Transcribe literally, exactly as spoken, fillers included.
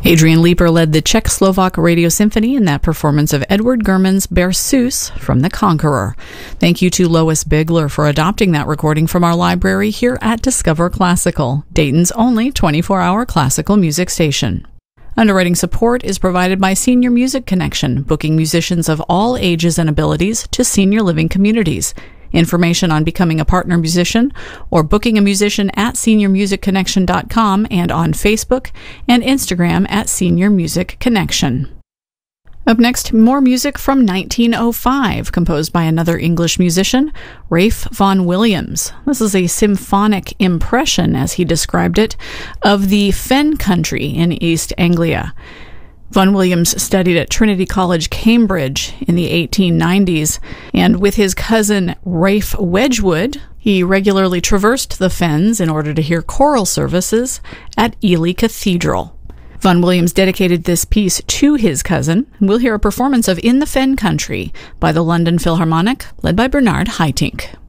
Adrian Leeper led the Czech-Slovak Radio Symphony in that performance of Edward German's Berceuse from The Conqueror. Thank you to Lois Bigler for adopting that recording from our library here at Discover Classical, Dayton's only twenty-four hour classical music station. Underwriting support is provided by Senior Music Connection, booking musicians of all ages and abilities to senior living communities. Information on becoming a partner musician or booking a musician at senior music connection dot com and on Facebook and Instagram at Senior Music Connection. Up next, more music from nineteen oh five, composed by another English musician, Ralph Vaughan Williams. This is a symphonic impression, as he described it, of the Fen Country in East Anglia. Vaughan Williams studied at Trinity College, Cambridge in the eighteen nineties, and with his cousin Ralph Wedgwood, he regularly traversed the Fens in order to hear choral services at Ely Cathedral. Vaughan Williams dedicated this piece to his cousin, and we'll hear a performance of In the Fen Country by the London Philharmonic, led by Bernard Haitink.